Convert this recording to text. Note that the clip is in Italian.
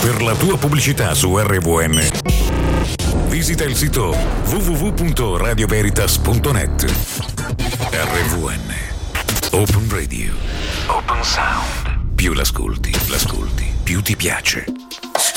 Per la tua pubblicità su RVN, visita il sito www.radioveritas.net. RVN Open Radio. Open Sound. Più l'ascolti, più ti piace.